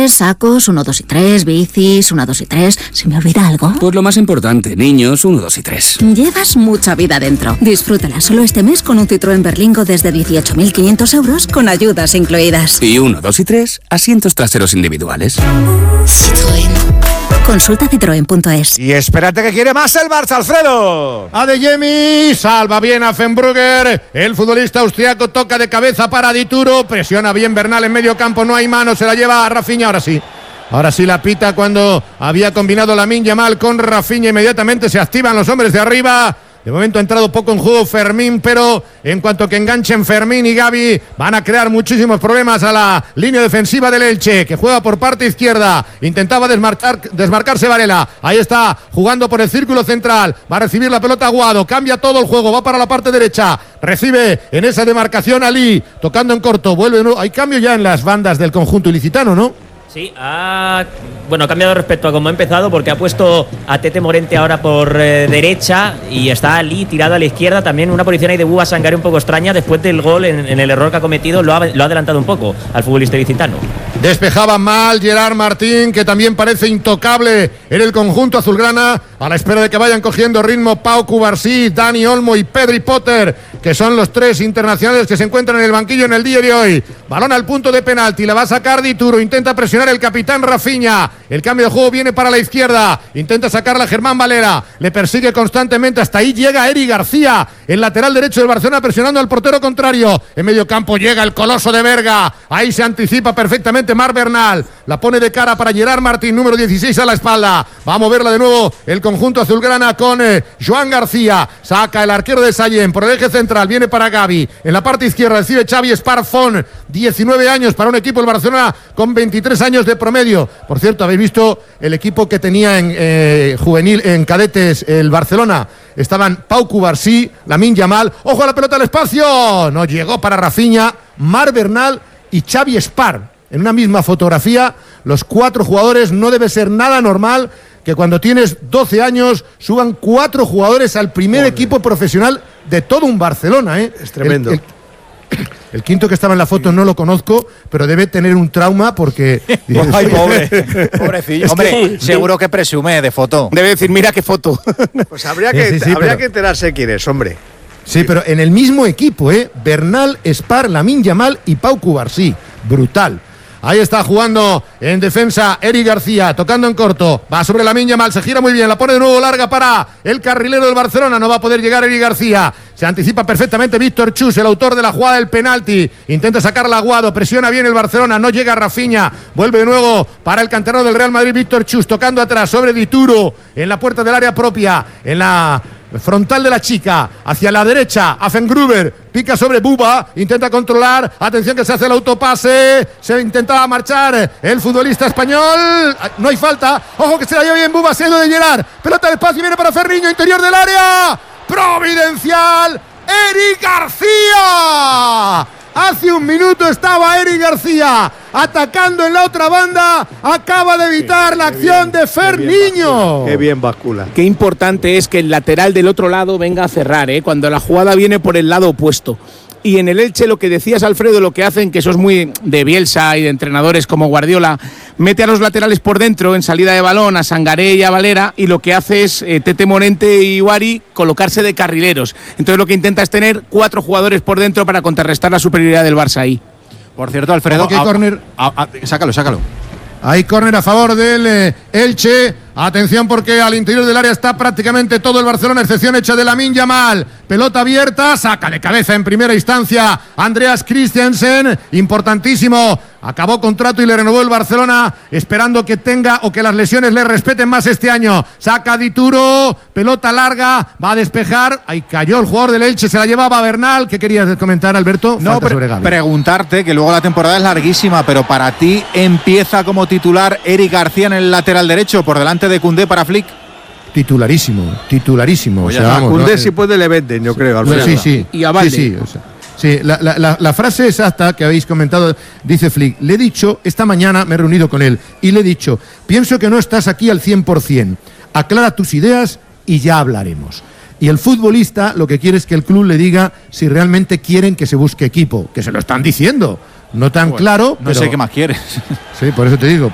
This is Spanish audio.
3, sacos 1, 2 y 3, bicis 1, 2 y 3. ¿Se me olvida algo? Pues lo más importante, niños 1, 2 y 3. Llevas mucha vida dentro. Disfrútala solo este mes con un Citroën Berlingo desde 18.500 euros con ayudas incluidas. Y 1, 2 y 3, asientos traseros individuales. Citroën. Consulta citroen.es. Y espérate que quiere más el Barça, Alfredo. Adeyemi salva bien a Fenbrugger. El futbolista austriaco toca de cabeza para Dituro. Presiona bien Bernal en medio campo. No hay mano. Se la lleva a Rafinha. Ahora sí la pita cuando había combinado Lamine Yamal con Rafinha. Inmediatamente se activan los hombres de arriba. De momento ha entrado poco en juego Fermín, pero en cuanto que enganchen Fermín y Gavi, van a crear muchísimos problemas a la línea defensiva del Elche, que juega por parte izquierda. Intentaba desmarcarse Varela. Ahí está, jugando por el círculo central. Va a recibir la pelota Aguado. Cambia todo el juego, va para la parte derecha. Recibe en esa demarcación Ali, tocando en corto. Vuelve de nuevo. Hay cambio ya en las bandas del conjunto ilicitano, ¿no? Sí, ha cambiado respecto a cómo ha empezado, porque ha puesto a Tete Morente ahora por derecha y está Ali tirado a la izquierda. También una posición ahí de Bouba Sangaré un poco extraña después del gol en el error que ha cometido. Lo ha adelantado un poco al futbolista ilicitano. Despejaba mal Gerard Martín, que también parece intocable en el conjunto azulgrana, a la espera de que vayan cogiendo ritmo Pau Cubarsí, Dani Olmo y Pedri Potter, que son los tres internacionales que se encuentran en el banquillo en el día de hoy. Balón al punto de penalti, la va a sacar Dituro, intenta presionar el capitán Rafinha. El cambio de juego viene para la izquierda, intenta sacarla Germán Valera, le persigue constantemente, hasta ahí llega Eric García, el lateral derecho del Barcelona, presionando al portero contrario. En medio campo llega el coloso de Berga, ahí se anticipa perfectamente Marc Bernal, la pone de cara para Gerard Martín, número 16 a la espalda. Va a moverla de nuevo el conjunto azulgrana con Joan García, saca el arquero de Sallén por el eje central, viene para Gavi, en la parte izquierda recibe Xavi Esparfón, 19 años para un equipo del Barcelona con 23 años de promedio. Por cierto, habéis visto el equipo que tenía en juvenil, en cadetes, el Barcelona. Estaban Pau Cubarsí, Lamine Yamal, ojo a la pelota al espacio, no llegó para Rafinha, Marc Bernal y Xavi Espar. En una misma fotografía, los 4 jugadores. No debe ser nada normal que cuando tienes 12 años suban 4 jugadores al primer equipo profesional de todo un Barcelona, ¿eh? Es tremendo. El quinto que estaba en la foto no lo conozco, pero debe tener un trauma porque... Ay, pobrecillo. Hombre, seguro que presume de foto. Debe decir, mira qué foto. Pues habría que enterarse quién es, hombre. Sí, pero en el mismo equipo, Bernal, Espar, Lamine Yamal y Pau Cubarsí. Brutal. Ahí está jugando en defensa Eric García, tocando en corto, va sobre Lamine Yamal, se gira muy bien, la pone de nuevo larga para el carrilero del Barcelona, no va a poder llegar Eric García, se anticipa perfectamente Víctor Chus, el autor de la jugada del penalti, intenta sacarla Aguado, presiona bien el Barcelona, no llega Rafinha, vuelve de nuevo para el canterano del Real Madrid, Víctor Chus, tocando atrás sobre Dituro, en la puerta del área propia, en la frontal de la chica, hacia la derecha, Fenbrugger, pica sobre Bouba, intenta controlar, atención que se hace el autopase, se intentaba marchar el futbolista español, no hay falta, ojo que se la lleva bien Bouba, se ha ido de Gerard, pelota de espacio, viene para Ferriño, interior del área, providencial, Eric García. Hace un minuto estaba Eric García atacando en la otra banda, acaba de evitar la acción de Ferniño. Qué bien bascula. Qué importante es que el lateral del otro lado venga a cerrar, cuando la jugada viene por el lado opuesto. Y en el Elche, lo que decías, Alfredo, lo que hacen, que eso es muy de Bielsa y de entrenadores como Guardiola, mete a los laterales por dentro en salida de balón, a Sangaré y a Valera, y lo que hace es Tete Morente y Wari colocarse de carrileros. Entonces lo que intenta es tener 4 jugadores por dentro para contrarrestar la superioridad del Barça ahí. Por cierto, Alfredo, sácalo. Hay córner a favor del Elche. Atención porque al interior del área está prácticamente todo el Barcelona, excepción hecha de Lamine Yamal. Pelota abierta, saca de cabeza en primera instancia Andreas Christensen, importantísimo. Acabó contrato y le renovó el Barcelona, esperando que tenga o que las lesiones le respeten más este año. Saca Dituro, pelota larga, va a despejar. Ahí cayó el jugador del Elche, se la llevaba Bernal. ¿Qué querías comentar, Alberto? No, preguntarte, que luego la temporada es larguísima, pero para ti empieza como titular Eric García en el lateral derecho, por delante de Koundé para Flick. Titularísimo. Pues a Koundé sí puede le venden, yo creo. Bueno, sí. Y a Valde. Sí. Sí, la frase exacta que habéis comentado, dice Flick, le he dicho, esta mañana me he reunido con él y le he dicho, pienso que no estás aquí al 100%, aclara tus ideas y ya hablaremos. Y el futbolista lo que quiere es que el club le diga si realmente quieren que se busque equipo, que se lo están diciendo, no tan claro, no sé qué más quieres. Sí, por eso te digo.